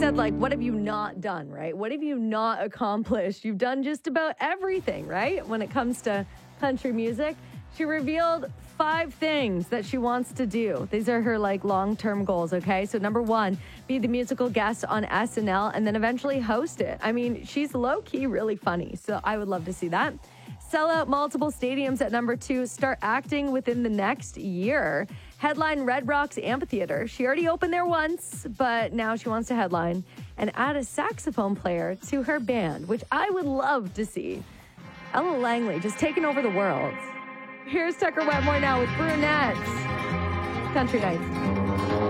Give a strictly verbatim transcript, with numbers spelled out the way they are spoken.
said, like, what have you not done, right? What have you not accomplished? You've done just about everything, right? When it comes to country music. She revealed five things that she wants to do. These are her, like, long-term goals, okay? So number one, be the musical guest on S N L and then eventually host it. I mean, she's low-key really funny, so I would love to see that. Sell out multiple stadiums at number two. Start acting within the next year. Headline Red Rocks Amphitheater. She already opened there once, but now she wants to headline and add a saxophone player to her band, which I would love to see. Ella Langley just taking over the world. Here's Tucker Wetmore now with Brunettes. Country Nights.